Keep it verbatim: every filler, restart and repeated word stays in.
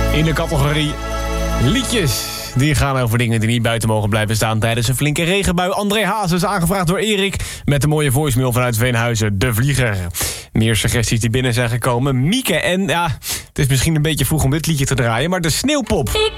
In de categorie liedjes die gaan over dingen die niet buiten mogen blijven staan tijdens een flinke regenbui. André Hazes, aangevraagd door Erik met een mooie voicemail vanuit Veenhuizen, De Vlieger. Meer suggesties die binnen zijn gekomen. Mieke en, ja, het is misschien een beetje vroeg om dit liedje te draaien, maar de Sneeuwpop. Ik